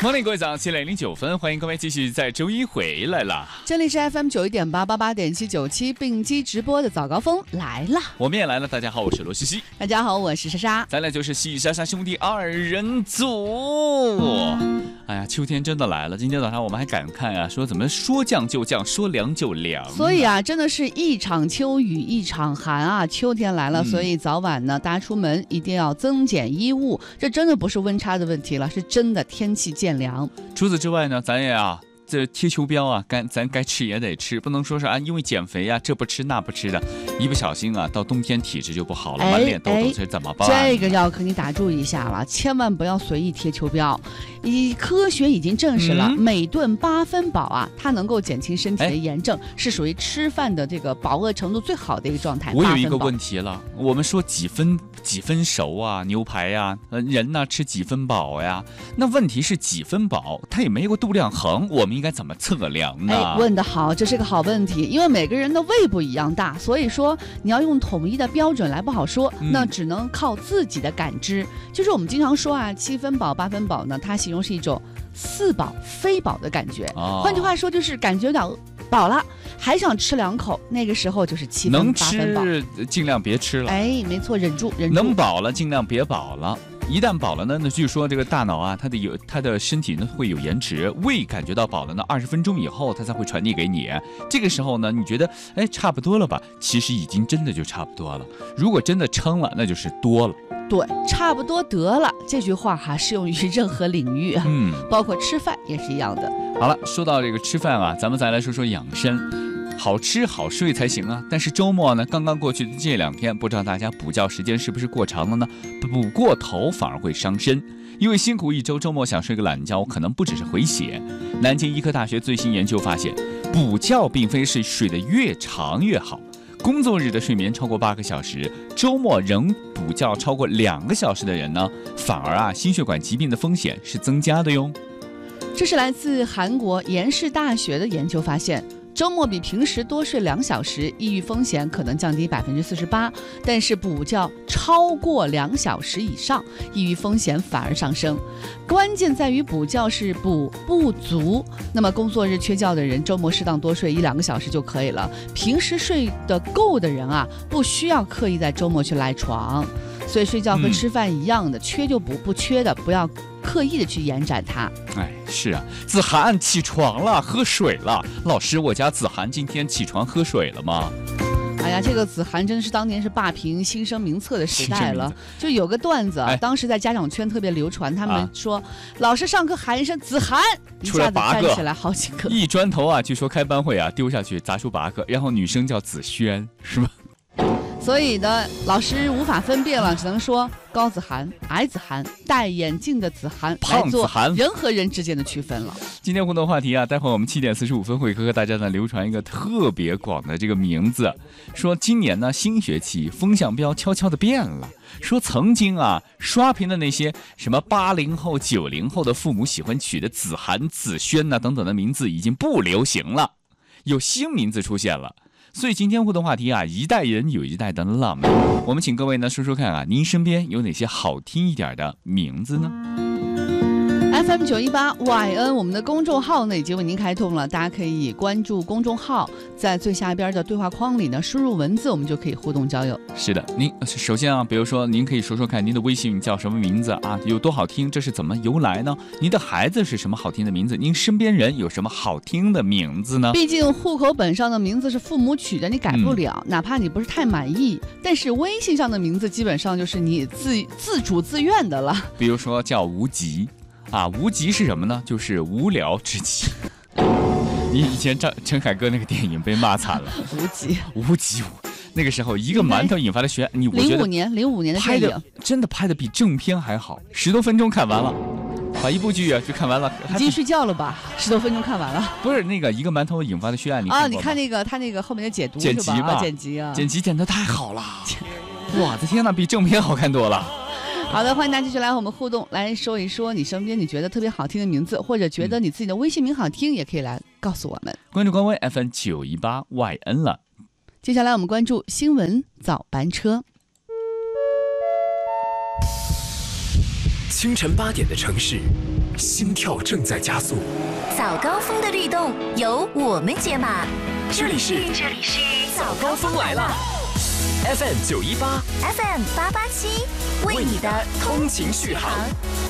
morning， 各位早上7:09，欢迎各位继续在周一回来了。 这里是 FM 91.888.797并机直播的早高峰来了， 我们也来了。大家好，我是罗西西。 大家好，我是莎莎。 再来就是西莎莎兄弟二人组。哎呀，秋天真的来了。今天早上我们还感慨啊，说怎么说降就降，说凉就凉。 所以啊，真的是一场秋雨一场寒啊。秋天来了，所以早晚呢，大家出门一定要增减衣物。这真的不是温差的问题了，是真的天气渐凉。 除此之外呢，咱也这贴秋膘啊，咱该吃也得吃，不能说是因为减肥啊，这不吃那不吃的，一不小心啊，到冬天体质就不好了，满脸痘痘，这怎么办？ 这个要和你打住一下了，千万不要随意贴秋膘。科学已经证实了，每顿8分饱啊，它能够减轻身体的炎症，是属于吃饭的这个饱饿程度最好的一个状态。 我有一个问题了，我们说几分熟啊，牛排呀，人呢吃几分饱呀？那问题是几分饱，它也没有个度量衡，我们应该怎么测量呢？ 问得好，这是个好问题，因为每个人的胃不一样大，所以说你要用统一的标准来不好说，那只能靠自己的感知。就是我们经常说啊，7分饱8分饱呢，它形容是一种似饱非饱的感觉。换句话说，就是感觉到饱了，还想吃2口，那个时候就是7分8分饱。能吃尽量别吃了。 没错，忍住。 能饱了尽量别饱了。一旦饱了呢，据说这个大脑啊，它的身体呢会有延迟，胃感觉到饱了呢，20分钟以后它才会传递给你。这个时候呢，你觉得差不多了吧？其实已经真的就差不多了。如果真的撑了，那就是多了。 对，差不多得了，这句话适用于任何领域，包括吃饭也是一样的。 好了，说到这个吃饭啊，咱们再来说说养生。好吃好睡才行啊！但是周末呢，刚刚过去的这2天，不知道大家补觉时间是不是过长了呢？补过头反而会伤身，因为辛苦一周，周末想睡个懒觉，可能不只是回血。南京医科大学最新研究发现，补觉并非是睡得越长越好，工作日的睡眠超过8个小时，周末仍补觉超过2个小时的人呢，反而心血管疾病的风险是增加的哟。 这是来自韩国延世大学的研究发现。周末比平时多睡2小时，抑郁风险可能降低48%，但是补觉超过2小时以上，抑郁风险反而上升。关键在于补觉是补不足，那么工作日缺觉的人，周末适当多睡1-2个小时就可以了。平时睡得够的人啊，不需要刻意在周末去赖床。所以睡觉和吃饭一样的，缺就补，不缺的不要刻意的去延展它。 是啊，子涵起床了，喝水了。老师，我家子涵今天起床喝水了吗？ 哎呀，这个子涵真的是当年是霸屏新生名册的时代了。就有个段子，当时在家长圈特别流传，他们说老师上课喊一声子涵，一下子站起来好几个。 一砖头据说开班会丢下去砸出8个，然后女生叫子轩，是吧？ 所以呢，老师无法分辨了，只能说高子涵、矮子涵、戴眼镜的子涵， 胖子涵， 人和人之间的区分了。 今天互动话题待会儿我们7点45分会和大家呢流传一个特别广的这个名字，说今年呢新学期风向标悄悄的变了，说曾经刷屏的那些什么80后、90后的父母喜欢取的子涵、子轩等等的名字已经不流行了，有新名字出现了。所以今天互动话题一代人有一代的浪漫，我们请各位呢说说看您身边有哪些好听一点的名字呢 ？FM 918YN 我们的公众号呢已经为您开通了，大家可以关注公众号，在最下边的对话框里呢输入文字，我们就可以互动交友。 是的，您首先比如说您可以说说看您的微信叫什么名字有多好听，这是怎么由来呢？您的孩子是什么好听的名字？您身边人有什么好听的名字呢？ 毕竟户口本上的名字是父母取的，你改不了，哪怕你不是太满意，但是微信上的名字基本上就是你自主自愿的了。 比如说叫无极无极是什么呢？就是无聊之极。你以前陈凯歌那个电影被骂惨了。无极，那个时候一个馒头引发的血案，我觉得 05年的电影真的拍的比正片还好，10多分钟看完了，把一部剧就看完了。 已经睡觉了吧？10多分钟看完了。 不是那个一个馒头引发的血案， 你看那个他那个后面的剪辑吧？剪辑剪得太好了，我的天哪，比正片好看多了。 好的，欢迎大家继续来和我们互动，来说一说你身边你觉得特别好听的名字，或者觉得你自己的微信名好听，也可以来告诉我们。 关注官微 FM 918YN 了。 接下来我们关注新闻早班车。 清晨8点的城市，心跳正在加速。 早高峰的律动由我们解码。 这里是早高峰来了 ，FM 918，FM 887，为你的通勤续航。